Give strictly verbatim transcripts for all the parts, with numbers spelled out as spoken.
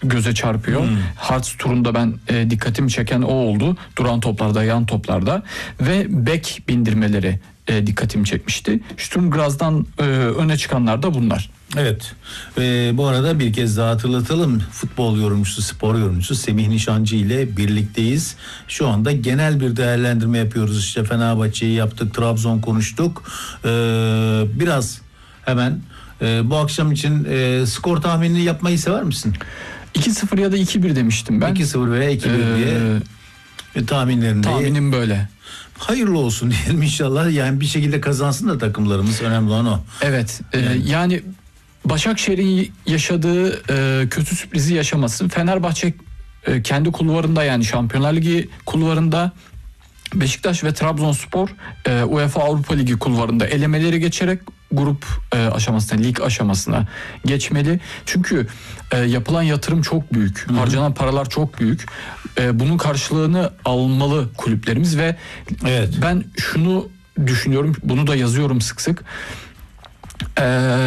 göze çarpıyor. Hmm. Hearts turunda ben e, dikkatimi çeken o oldu. Duran toplarda, yan toplarda ve bek bindirmeleri e, dikkatimi çekmişti. Sturm Graz'dan e, öne çıkanlar da bunlar. Evet. Ee, bu arada bir kez daha hatırlatalım. Futbol yorumcusu, spor yorumcusu Semih Nişancı ile birlikteyiz. Şu anda genel bir değerlendirme yapıyoruz. İşte Fenerbahçe'yi yaptık, Trabzon konuştuk. Ee, biraz hemen e, bu akşam için e, skor tahminini yapmayı sever misin? iki sıfır ya da iki bir demiştim ben. iki sıfır veya iki bir ee, diye e, tahminlerini. Tahminim böyle. Hayırlı olsun diyelim inşallah. Yani bir şekilde kazansın da takımlarımız, önemli olan o. Evet. E, yani, yani Başakşehir'in yaşadığı e, kötü sürprizi yaşamasın. Fenerbahçe e, kendi kulvarında, yani Şampiyonlar Ligi kulvarında, Beşiktaş ve Trabzonspor e, UEFA Avrupa Ligi kulvarında elemeleri geçerek grup e, aşamasına, lig aşamasına geçmeli. Çünkü e, yapılan yatırım çok büyük. Hı-hı. Harcanan paralar çok büyük. E, bunun karşılığını almalı kulüplerimiz ve evet. Ben şunu düşünüyorum, bunu da yazıyorum sık sık. E,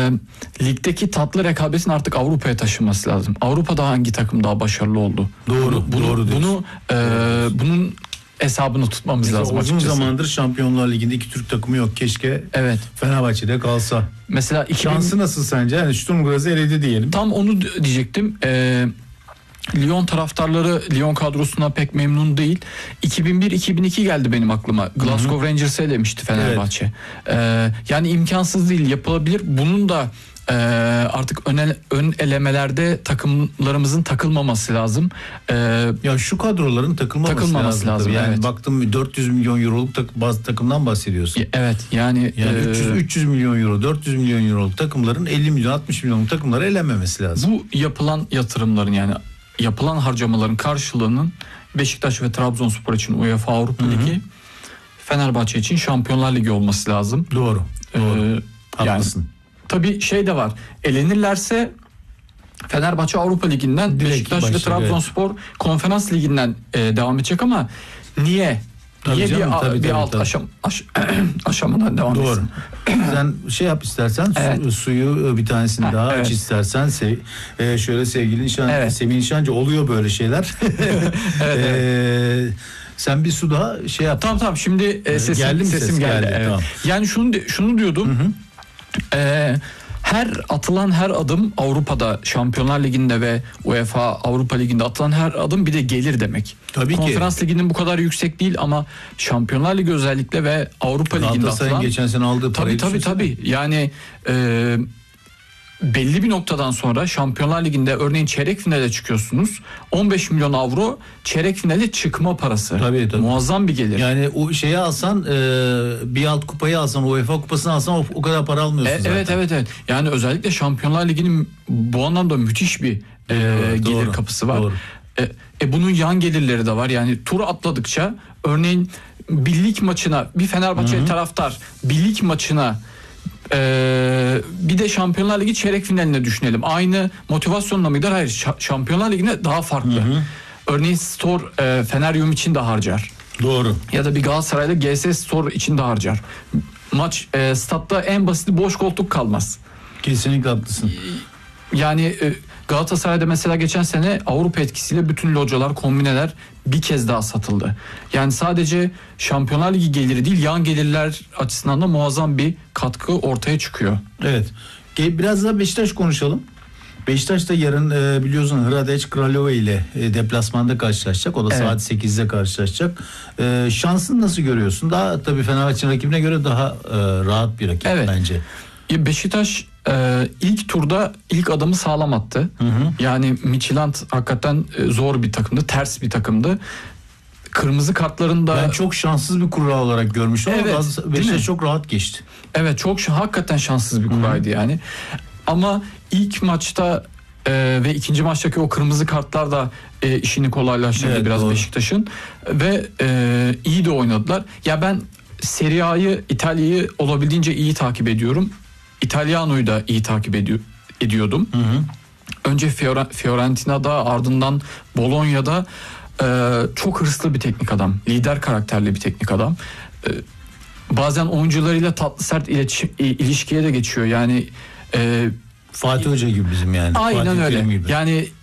ligdeki tatlı rekabetin artık Avrupa'ya taşınması lazım. Avrupa'da hangi takım daha başarılı oldu? Doğru, bunu, doğru. Bunu, e, bunun hesabını tutmamız mesela lazım uzun açıkçası. Zamandır Şampiyonlar Ligi'nde iki Türk takımı yok. Keşke evet. Fenerbahçe'de kalsa. Mesela iki bin... Şansı nasıl sence? Yani Sturm Graz'ı eledi diyelim. Tam onu diyecektim. Ee, Lyon taraftarları Lyon kadrosuna pek memnun değil. iki bin bir iki bin iki geldi benim aklıma. Glasgow Hı-hı. Rangers'ı elemişti Fenerbahçe. Evet. Ee, yani imkansız değil, yapılabilir. Bunun da Ee, artık ön, ön elemelerde takımlarımızın takılmaması lazım. Ee, ya şu kadroların takılmaması, takılmaması lazım. lazım yani evet. Baktım dört yüz milyon euroluk tak, bazı takımdan bahsediyorsun. Evet yani, yani e, üç yüz, üç yüz milyon euro, dört yüz milyon euroluk takımların elli milyon, altmış milyonluk takımları elenmemesi lazım. Bu yapılan yatırımların, yani yapılan harcamaların karşılığının Beşiktaş ve Trabzonspor için UEFA Avrupa Hı-hı. Ligi, Fenerbahçe için Şampiyonlar Ligi olması lazım. Doğru. Doğru. Ee, Haklısın. Yani, tabii şey de var. Elenirlerse Fenerbahçe Avrupa Ligi'nden, direkt Beşiktaş başlayacak, ve Trabzonspor evet. Konferans Ligi'nden e, devam edecek ama niye? Tabii niye canım, bir, tabii, bir tabii, alt tabii. Aşam, aş, aşamadan devam Doğru. etsin? Sen şey yap istersen evet. su, suyu bir tanesini ha, daha evet. aç istersen. Sev, e, şöyle sevgili Nişancı, evet. Semih Nişancı, oluyor böyle şeyler. evet, evet. E, sen bir su daha şey yap. Tamam tamam şimdi e, sesim, geldi sesim ses geldi. geldi. Evet. Tamam. Yani şunu şunu diyordum. Hı hı. Ee, her atılan her adım Avrupa'da, Şampiyonlar Ligi'nde ve UEFA Avrupa Ligi'nde atılan her adım bir de gelir demek. Tabii Konferans ki. Ligi'nin bu kadar yüksek değil ama Şampiyonlar Ligi özellikle ve Avrupa Ligi'nde atılan. geçen sene aldığı parayı tabii tabii tabii. Yani e, belli bir noktadan sonra Şampiyonlar Ligi'nde örneğin çeyrek finale çıkıyorsunuz. on beş milyon avro çeyrek finale çıkma parası. Tabii, tabii. Muazzam bir gelir. Yani o şeyi alsan, e, bir alt kupayı alsan, UEFA kupasını alsan o, o kadar para almıyorsun e, zaten. Evet evet evet. Yani özellikle Şampiyonlar Ligi'nin bu anlamda müthiş bir e, doğru, gelir doğru, kapısı var. Doğru. E, e bunun yan gelirleri de var. Yani tur atladıkça örneğin bir lig maçına bir Fenerbahçe Hı-hı. taraftar bir lig maçına Ee, bir de Şampiyonlar Ligi çeyrek finaline düşünelim. Aynı motivasyonla mı gider? Hayır. Ş- Şampiyonlar Ligi'ne daha farklı. Hı hı. Örneğin Store e, Feneryum için de harcar. Doğru. Ya da bir Galatasaray'da G S Store için de harcar. Maç e, statta en basiti boş koltuk kalmaz. Kesinlikle haklısın. Yani e, Galatasaray'da mesela geçen sene Avrupa etkisiyle bütün localar, kombineler bir kez daha satıldı. Yani sadece Şampiyonlar Ligi geliri değil, yan gelirler açısından da muazzam bir katkı ortaya çıkıyor. Evet. Biraz daha Beşiktaş konuşalım. Beşiktaş da yarın e, biliyorsun Hradec Kralova ile e, deplasmanda karşılaşacak. O da evet. saat sekizde karşılaşacak. E, şansını nasıl görüyorsun? Daha tabii Fenerbahçe'nin rakibine göre daha e, rahat bir rakip evet. bence. Beşiktaş e, ilk turda ilk adımı sağlam attı. Hı hı. Yani Midtjylland hakikaten e, zor bir takımdı, ters bir takımdı. Kırmızı kartlarında... Ben çok şanssız bir kura olarak görmüştüm evet, ama Beşiktaş çok rahat geçti. Evet, çok hakikaten şanssız bir kuraydı yani. Ama ilk maçta e, ve ikinci maçtaki o kırmızı kartlar da e, işini kolaylaştırdı evet, biraz doğru. Beşiktaş'ın. Ve e, iyi de oynadılar. Ya ben Serie A'yı, İtalya'yı olabildiğince iyi takip ediyorum. İtalyano'yu da iyi takip ediyor, ediyordum. Hı hı. Önce Fiora- Fiorentina'da, ardından Bologna'da e, çok hırslı bir teknik adam. Lider karakterli bir teknik adam. E, bazen oyuncularıyla tatlı sert iletişim, ilişkiye de geçiyor. Yani e, Fatih Hoca gibi bizim yani. Aynen Fatih öyle. Yani